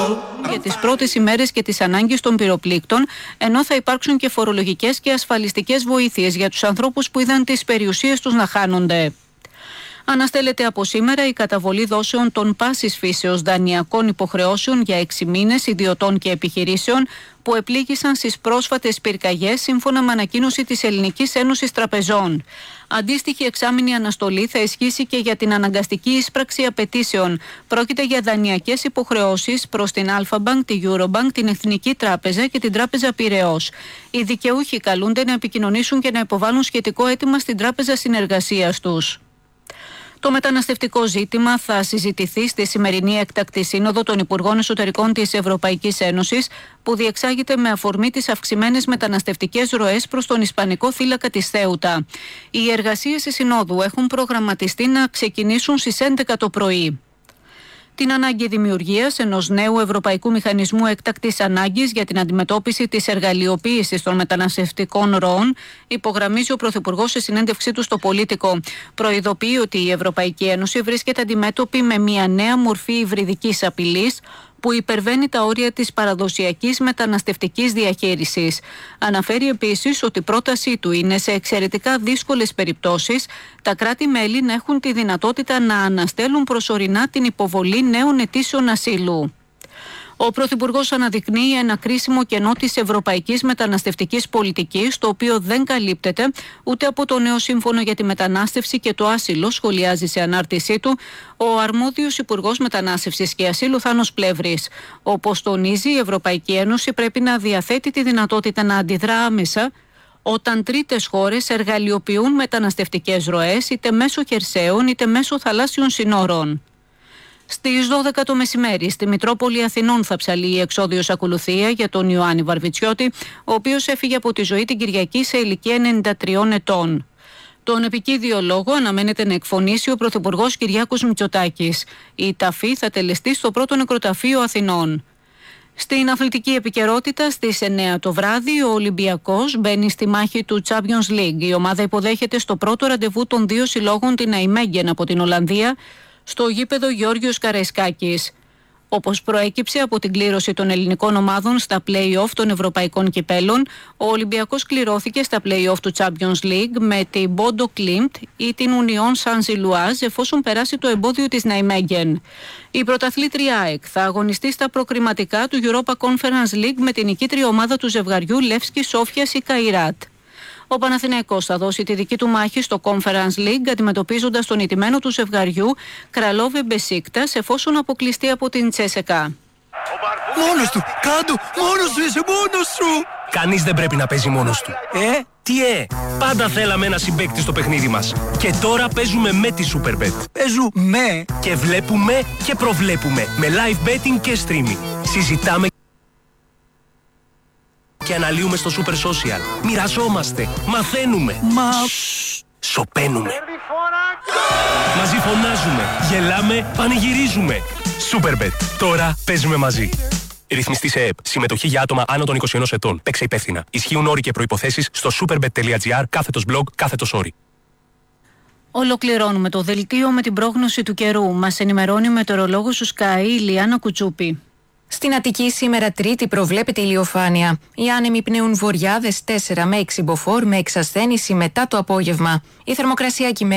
για τις πρώτες ημέρες και τις ανάγκες των πυροπλήκτων, ενώ θα υπάρξουν και φορολογικές και ασφαλιστικές βοήθειες για τους ανθρώπους που είδαν τις περιουσίες τους να χάνονται. Αναστέλλεται από σήμερα η καταβολή δόσεων των πάσης φύσεως δανειακών υποχρεώσεων για 6 μήνες ιδιωτών και επιχειρήσεων που επλήγησαν στις πρόσφατες πυρκαγιές, σύμφωνα με ανακοίνωση της Ελληνικής Ένωσης Τραπεζών. Αντίστοιχη εξάμηνη αναστολή θα ισχύσει και για την αναγκαστική ίσπραξη απαιτήσεων. Πρόκειται για δανειακές υποχρεώσεις προς την Αλφα-Bank, τη Eurobank, την Εθνική Τράπεζα και την Τράπεζα Πειραιώς. Οι δικαιούχοι καλούνται να επικοινωνήσουν και να υποβάλουν σχετικό αίτημα στην Τράπεζα Συνεργασίας τους. Το μεταναστευτικό ζήτημα θα συζητηθεί στη σημερινή έκτακτη σύνοδο των Υπουργών Εσωτερικών της Ευρωπαϊκής Ένωσης, που διεξάγεται με αφορμή τις αυξημένες μεταναστευτικές ροές προς τον Ισπανικό θύλακα της Θέουτα. Οι εργασίες της συνόδου έχουν προγραμματιστεί να ξεκινήσουν στις 11 το πρωί. Την ανάγκη δημιουργίας ενός νέου ευρωπαϊκού μηχανισμού έκτακτης ανάγκης για την αντιμετώπιση της εργαλειοποίησης των μεταναστευτικών ροών υπογραμμίζει ο Πρωθυπουργός σε συνέντευξή του στο Πολίτικο. Προειδοποιεί ότι η Ευρωπαϊκή Ένωση βρίσκεται αντιμέτωπη με μια νέα μορφή υβριδικής απειλής που υπερβαίνει τα όρια της παραδοσιακής μεταναστευτικής διαχείρισης. Αναφέρει επίσης ότι η πρότασή του είναι σε εξαιρετικά δύσκολες περιπτώσεις τα κράτη-μέλη να έχουν τη δυνατότητα να αναστέλουν προσωρινά την υποβολή νέων αιτήσεων ασύλου. Ο Πρωθυπουργός αναδεικνύει ένα κρίσιμο κενό της ευρωπαϊκής μεταναστευτικής πολιτικής, το οποίο δεν καλύπτεται ούτε από το νέο σύμφωνο για τη μετανάστευση και το άσυλο, σχολιάζει σε ανάρτησή του ο αρμόδιος Υπουργός Μετανάστευσης και Ασύλου Θάνος Πλεύρης. Όπως τονίζει, η Ευρωπαϊκή Ένωση πρέπει να διαθέτει τη δυνατότητα να αντιδρά άμεσα όταν τρίτες χώρες εργαλειοποιούν μεταναστευτικές ροές, είτε μέσω χερσαίων είτε μέσω θαλάσσιων συνόρων. Στις 12 το μεσημέρι, στη Μητρόπολη Αθηνών θα ψαλεί η εξώδιος ακολουθία για τον Ιωάννη Βαρβιτσιώτη, ο οποίος έφυγε από τη ζωή την Κυριακή σε ηλικία 93 ετών. Τον επικίδιο λόγο αναμένεται να εκφωνήσει ο Πρωθυπουργός Κυριάκος Μητσοτάκης. Η ταφή θα τελεστεί στο πρώτο νεκροταφείο Αθηνών. Στην αθλητική επικαιρότητα, στις 9 το βράδυ, ο Ολυμπιακός μπαίνει στη μάχη του Champions League. Η ομάδα υποδέχεται στο πρώτο ραντεβού των δύο συλλόγων την Αϊμέγγεν από την Ολλανδία, στο γήπεδο Γεώργιος Καραϊσκάκης. Όπως προέκυψε από την κλήρωση των ελληνικών ομάδων στα play-off των ευρωπαϊκών κυπέλων, ο Ολυμπιακός κληρώθηκε στα play-off του Champions League με την Bodo Glimt ή την Union Saint-Gilloise, εφόσον περάσει το εμπόδιο της Ναϊμέγγεν. Η πρωταθλήτρια ΑΕΚ θα αγωνιστεί στα προκριματικά του Europa Conference League με την νικήτρια ομάδα του ζευγαριού Λεύσκη Σόφιας ή Καϊράτ. Ο Παναθηναϊκός θα δώσει τη δική του μάχη στο Conference League, αντιμετωπίζοντας τον ηττημένο του ζευγαριού Κραλόβε Μπεσίκτας, εφόσον αποκλειστεί από την Τσέσεκα. Μόνος του! Κάντο! Μόνος σου! Είσαι μόνος σου! Κανείς δεν πρέπει να παίζει μόνος του. Τι πάντα θέλαμε ένα συμπαίκτη στο παιχνίδι μας. Και τώρα παίζουμε με τη Superbet. Παίζουμε! Και βλέπουμε και προβλέπουμε. Με live betting και streaming. Συζητάμε και αναλύουμε στο Super Social. Μοιραζόμαστε, μαθαίνουμε. Σωπαίνουμε. Μαζί φωνάζουμε, γελάμε, πανηγυρίζουμε. Superbet. Τώρα παίζουμε μαζί. Ρυθμιστή σε ΕΕΠ. Συμμετοχή για άτομα άνω των 21 ετών. Παίξε υπεύθυνα. Ισχύουν όροι και προϋποθέσεις στο superbet.gr/blog/όροι. Ολοκληρώνουμε το δελτίο με την πρόγνωση του καιρού. Μας ενημερώνει ο μετεωρολόγος του Sky, η Λιάννα Κουτσούπη. Στην Αττική σήμερα Τρίτη προβλέπεται ηλιοφάνεια. Οι άνεμοι πνέουν βορειάδες 4 με 6 μποφόρ με εξασθένηση μετά το απόγευμα. Η θερμοκρασία κυμαίνεται